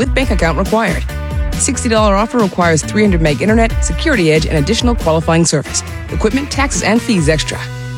with bank account required. $60 offer requires 300 meg internet, security edge, and additional qualifying service. Equipment, taxes, and fees extra.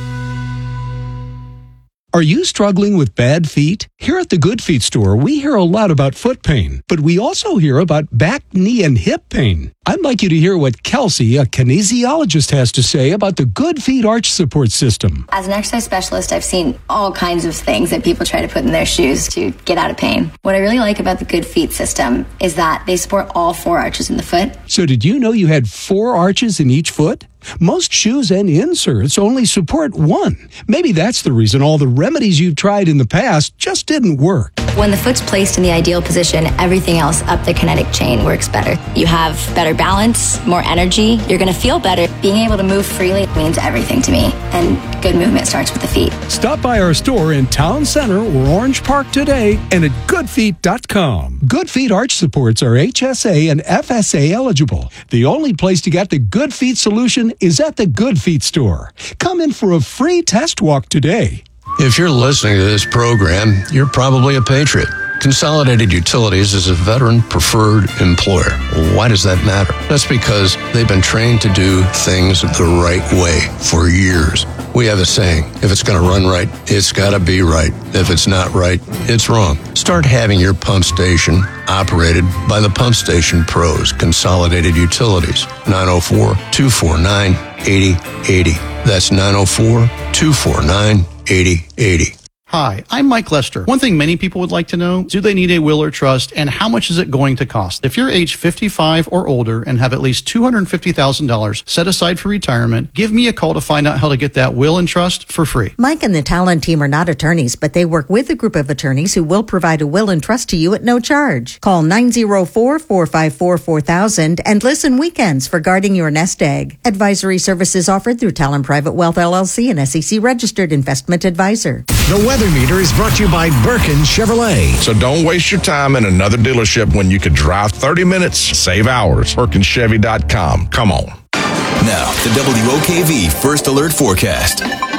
Are you struggling with bad feet? Here at the Good Feet store, we hear a lot about foot pain, but we also hear about back, knee, and hip pain. I'd like you to hear what Kelsey, a kinesiologist, has to say about the Good Feet arch support system. As an exercise specialist, I've seen all kinds of things that people try to put in their shoes to get out of pain. What I really like about the Good Feet system is that they support all 4 arches in the foot. So did you know you had 4 arches in each foot? Most shoes and inserts only support 1. Maybe that's the reason all the remedies you've tried in the past just didn't work. When the foot's placed in the ideal position, everything else up the kinetic chain works better. You have better balance, more energy. You're going to feel better. Being able to move freely means everything to me. And good movement starts with the feet. Stop by our store in Town Center or Orange Park today and at goodfeet.com. Good Feet arch supports are HSA and FSA eligible. The only place to get the Good Feet solution is at the Good Feet store. Come in for a free test walk today. If you're listening to this program, you're probably a patriot. Consolidated Utilities is a veteran-preferred employer. Why does that matter? That's because they've been trained to do things the right way for years. We have a saying, if it's going to run right, it's got to be right. If it's not right, it's wrong. Start having your pump station operated by the Pump Station Pros, Consolidated Utilities, 904-249-8080. That's 904-249-8080. Hi, I'm Mike Lester. One thing many people would like to know, do they need a will or trust, and how much is it going to cost? If you're age 55 or older and have at least $250,000 set aside for retirement, give me a call to find out how to get that will and trust for free. Mike and the Talon team are not attorneys, but they work with a group of attorneys who will provide a will and trust to you at no charge. Call 904-454-4000 and listen weekends for guarding your nest egg. Advisory services offered through Talon Private Wealth LLC, an SEC registered investment advisor. The weather meter is brought to you by Birkin Chevrolet. So don't waste your time in another dealership when you could drive 30 minutes, save hours. BirkinChevy.com. Come on. Now, the WOKV First Alert Forecast.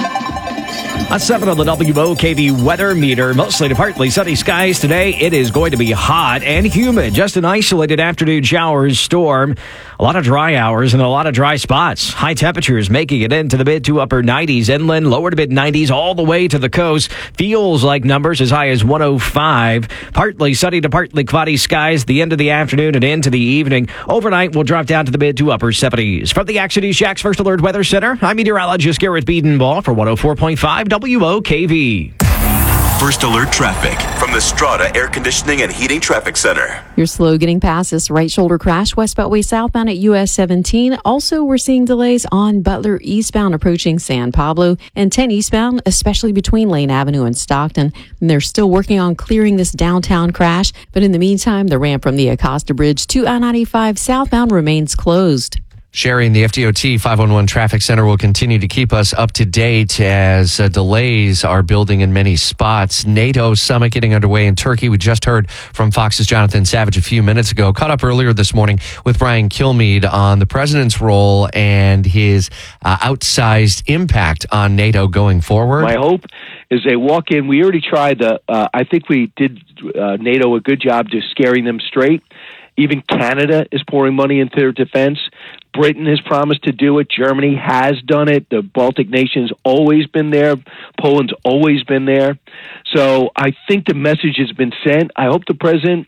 At 7 on the WOKV weather meter, mostly to partly sunny skies today. It is going to be hot and humid. Just an isolated afternoon showers, storm. A lot of dry hours and a lot of dry spots. High temperatures making it into the mid to upper 90s inland, lower to mid 90s all the way to the coast. Feels like numbers as high as 105. Partly sunny to partly cloudy skies the end of the afternoon and into the evening. Overnight, we'll drop down to the mid to upper 70s. From the Action News Shack's First Alert Weather Center, I'm meteorologist Garrett Bedenbaugh for 104.5 WOKV. First Alert Traffic from the Strata Air Conditioning and Heating Traffic Center. You're slow getting past this right shoulder crash west Beltway southbound at US 17. Also, we're seeing delays on Butler eastbound approaching San Pablo and 10 eastbound, especially between Lane Avenue and Stockton. And they're still working on clearing this downtown crash. But in the meantime, the ramp from the Acosta Bridge to I-95 southbound remains closed. Sherry and the FDOT 511 Traffic Center will continue to keep us up to date as delays are building in many spots. NATO summit getting underway in Turkey. We just heard from Fox's Jonathan Savage a few minutes ago. Caught up earlier this morning with Brian Kilmeade on the president's role and his outsized impact on NATO going forward. My hope is they walk in. We already tried I think we did NATO a good job just scaring them straight. Even Canada is pouring money into their defense. Britain has promised to do it. Germany has done it. The Baltic nations always been there. Poland's always been there. So I think the message has been sent. I hope the president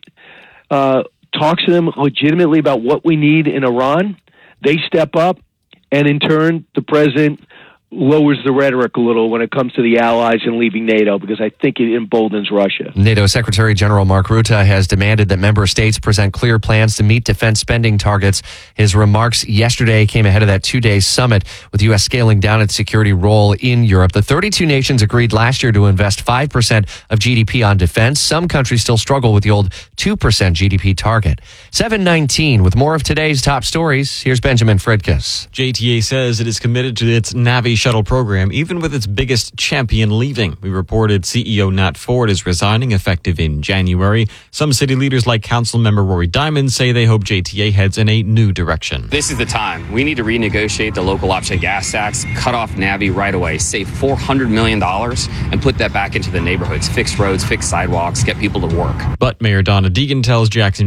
talks to them legitimately about what we need in Iran. They step up, and in turn, the president lowers the rhetoric a little when it comes to the allies and leaving NATO, because I think it emboldens Russia. NATO Secretary General Mark Rutte has demanded that member states present clear plans to meet defense spending targets. His remarks yesterday came ahead of that two-day summit with U.S. scaling down its security role in Europe. The 32 nations agreed last year to invest 5% of GDP on defense. Some countries still struggle with the old 2% GDP target. 7:19 with more of today's top stories. Here's Benjamin Fridkes. JTA says it is committed to its Navi shuttle program, even with its biggest champion leaving. We reported CEO Nat Ford is resigning effective in January. Some city leaders like Councilmember Rory Diamond say they hope JTA heads in a new direction. This is the time. We need to renegotiate the local option gas tax, cut off Navi right away, save $400 million, and put that back into the neighborhoods. Fix roads, fix sidewalks, get people to work. But Mayor Donna Deegan tells Jackson